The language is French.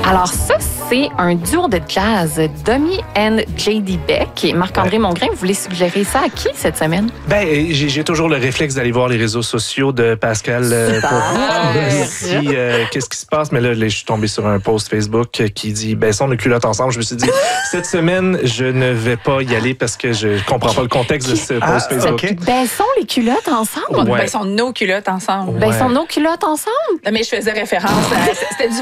Alors ça, c'est un duo de jazz, Domi and J.D. Beck. Et Marc-André Mongrain, vous voulez suggérer ça à qui cette semaine? Ben, j'ai toujours le réflexe d'aller voir les réseaux sociaux de Pascal pour voir si, qu'est-ce qui se passe. Mais là, je suis tombé sur un post Facebook qui dit « Baissons nos culottes ensemble ». Je me suis dit, cette semaine, je ne vais pas y aller parce que je comprends pas le contexte de ce post Facebook. Okay. Baissons les culottes ensemble? Baissons nos culottes ensemble. Baissons nos culottes ensemble? Mais je faisais référence à... C'était du